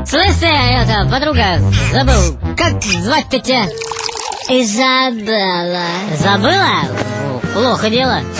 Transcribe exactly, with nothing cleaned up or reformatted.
Слышь ты, это, подруга, забыл, как звать-то тебя? Изабелла. Забыла? О, плохо дело.